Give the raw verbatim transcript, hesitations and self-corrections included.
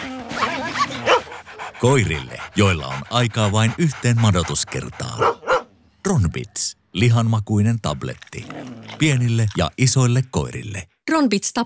Koirille, joilla on aikaa vain yhteen madotuskertaan. Ronbits, lihanmakuinen tabletti. Pienille ja isoille koirille. Ronbits